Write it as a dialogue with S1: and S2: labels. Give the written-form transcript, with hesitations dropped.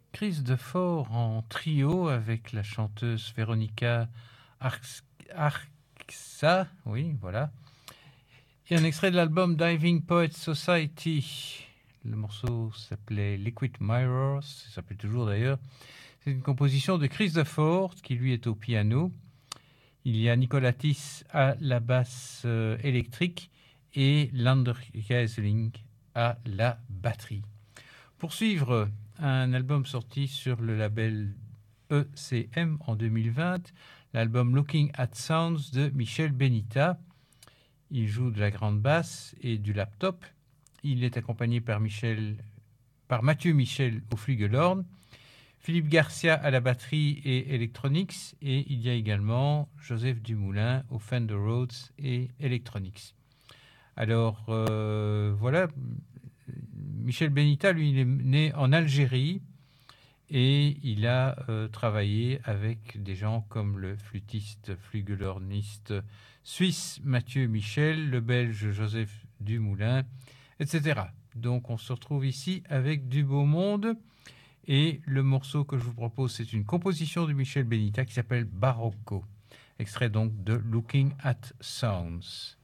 S1: Chris Defort en trio avec la chanteuse Véronica Arxa, oui, voilà. Et un extrait de l'album Diving Poets Society. Le morceau s'appelait Liquid Mirrors, ça s'appelle toujours d'ailleurs. C'est une composition de Chris Defort, qui lui est au piano. Il y a Nicolas Tiss à la basse électrique et Lander Geisling à la batterie. Pour suivre, un album sorti sur le label ECM en 2020, l'album Looking at Sounds de Michel Benita. Il joue de la grande basse et du laptop. Il est accompagné par Mathieu Michel au flugelhorn, Philippe Garcia à la batterie et electronics, et il y a également Joseph Dumoulin au Fender Rhodes et electronics. Alors voilà, Michel Benita, lui, il est né en Algérie et il a travaillé avec des gens comme le flûtiste, flugelhorniste suisse Mathieu Michel, le belge Joseph Dumoulin, etc. Donc on se retrouve ici avec du beau monde. Et le morceau que je vous propose, c'est une composition de Michel Benita qui s'appelle Barocco, extrait donc de Looking at Sounds.